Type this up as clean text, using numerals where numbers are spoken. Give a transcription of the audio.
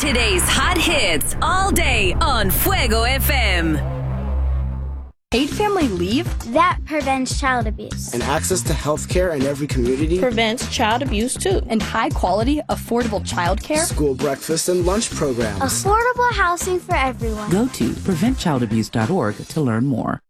Today's hot hits all day on Fuego FM. Paid family leave? That prevents child abuse. And access to health care in every community prevents child abuse too. And high quality, affordable child care? School breakfast and lunch programs. Affordable housing for everyone. Go to preventchildabuse.org to learn more.